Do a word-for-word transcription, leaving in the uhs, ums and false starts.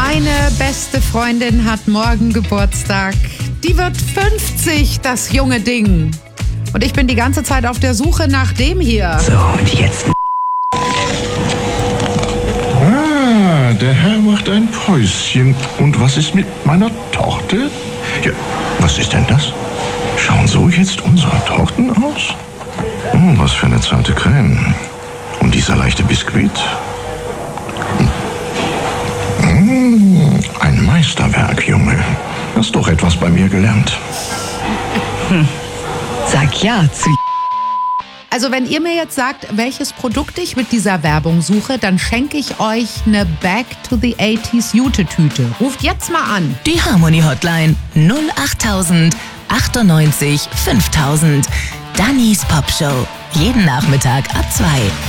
Meine beste Freundin hat morgen Geburtstag. Die wird fünfzig, das junge Ding. Und ich bin die ganze Zeit auf der Suche nach dem hier. So, und jetzt... Ah, der Herr macht ein Päuschen. Und was ist mit meiner Torte? Ja, was ist denn das? Schauen so jetzt unsere Torten aus? Oh, was für eine zarte Creme. Und dieser leichte Biskuit. Mmh, ein Meisterwerk, Junge. Hast doch etwas bei mir gelernt. Hm. Sag ja zu... Also wenn ihr mir jetzt sagt, welches Produkt ich mit dieser Werbung suche, dann schenke ich euch eine Back to the eighties Jute-Tüte. Ruft jetzt mal an. Die Harmony Hotline null achttausend achtundneunzig fünftausend. Dannys Popshow. Jeden Nachmittag ab zwei.